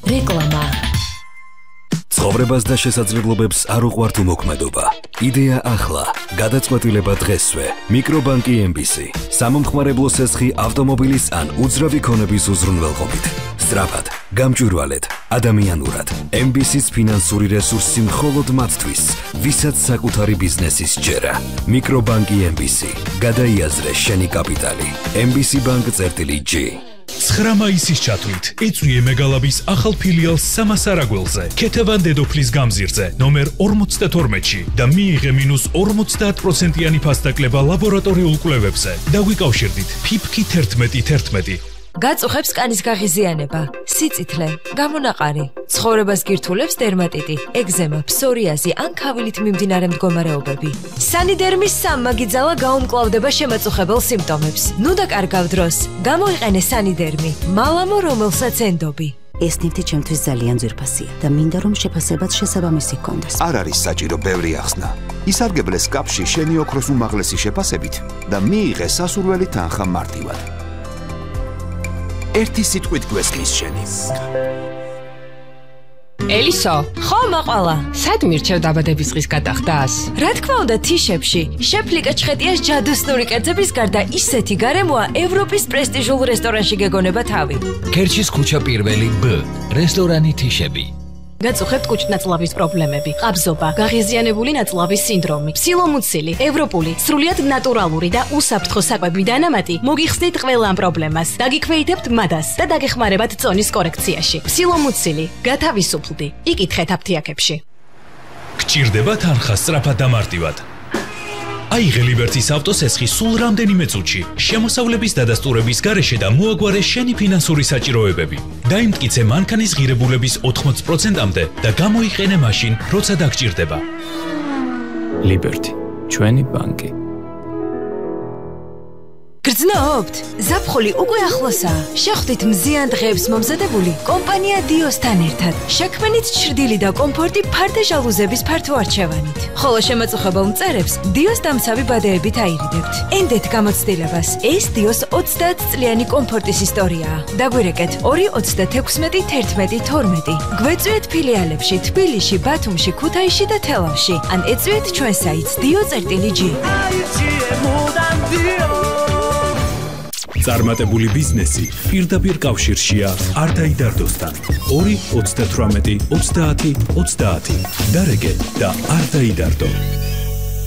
რეკლამა. ცხოვრებას და შესაძლებლობებს არ უყვართ უმოქმედობა. იდეა ახლა, გადაწყვეტილება დღესვე. მიკრობანკი MBC. სამომხმარებლო სესხი ავტომობილის ან უძრავი ქონების უზრუნველყოფით. სწრაფად, გამჭვირვალედ, ადამიანურად. MBC-ს ფინანსური რესურსი მხოლოდ მათთვის, ვისაც საკუთარი ბიზნესის ჯერა. მიკრობანკი MBC. გადაიაზრე შენი კაპიტალი. MBC Bank-G. 9 მაისის ჩათვლით ეწვიე მეგალაბის ახალ ფილიალს სამასარაგველზე, ქეთევან დედოფლის გამზირზე, ნომერ 52-ში და მიიღე -50%-იანი ფასდაკლება ლაბორატორიულ კვლევებზე. დაგვიკავშირდით ფიფკი 1111. გაწუხებს კანის გაღიზიანება, სიწითლე, გამონაყარი, ცხოვრებას გირთულებს დერმატიტი, ეგზემა, ფსორიაზი ან ქავილით მიმდინარე მდგომარეობები. სანიდერმის სამმაგიძალა გაუმკლავდება შემაწუხებელ სიმპტომებს. ნუ დაკარგავ დროს, გამოიყენე სანიდერმი, მალამო რომელსაც ენდობი. ეს ნივთი ჩემთვის ძალიან ძვირფასია და მინდა რომ შეფასებაც შესაბამისი ჰქონდეს. არ არის საჭირო ბევრი ახსნა. ისარგებლე სკაფში შენი ოქროს უმაღლესი შეფასებით და მიიღე სასურველი თანხა მარტივად. ერთი სიტყვით გვესმის შენი. ელისო, ხო მაყვალა. სად მირჩევ დაბადებისღის გადახდას? რა თქმა უნდა თიშებში. შეფლიკა ჩხეტიას ჯადოსნური კერძების გარდა ისეთი გარემოა ევროპის პრესტიჟულ რესტორანში გეგონება თავი. ქერჩის ქუჩა პირველი B, რესტორანი თიშები. გაწუხებთ კუჭნაწლავის პრობლემები, ყაბზობა, გაღიზიანებული ნაწლავის სინდრომი, ფსილომუცილი, ევროპული, სრულიად ნატურალური და უსაფრთხო საკვები დანამატი მოგიხსნით ყველა ამ პრობლემას. დაგიქვეითებთ მადას და დაგეხმარებათ წონის კორექციაში. ფსილომუცილი, გათავისუფლდი. იკითხეთ აფთიაქებში. გჭირდება თანხა სწრაფად და მარტივად. აიღე ლიბერტის ავტოსესხი სულ რამდენიმე წუთში, შემოსავლების დადასტურების გარეშე და მოაგვარე შენი ფინანსური საჭიროებები. დაიმტკიცე მანქანის ღირებულების 80%-მდე და გამოიყენე მაშინ, როცა დაგჭირდება. ლიბერტი, ჩვენი ბანკი. გრძნობთ? ზაფხული უკვე ახლოსაა. შეხვდით მზიან დღეებს მომზადებული კომპანია დიოსთან ერთად. შექმნით ჩრდილი და კომფორტი ფარდე ჟალუზების ფართო არჩევანით. ხოლო შემაწუხებელ მწერებს დიოს დამცავი ბადეებით აირიდებთ. ენდეთ გამოცდილებას. ეს დიოს 30 წლიანი კომფორტის ისტორიაა. დაგვირეკეთ 2-36-11-12. გვეწვიეთ ფილიალებში თბილისში, ბათუმში, ქუთაისში და თელავში. ან ეწვიეთ ჩვენ საიტს dio.g. წარმატებული ბიზნესი პირდაპირ კავშირშია არტაიდარდოსთან. 2-88-30-30. დარეგე და არტაიდარდო.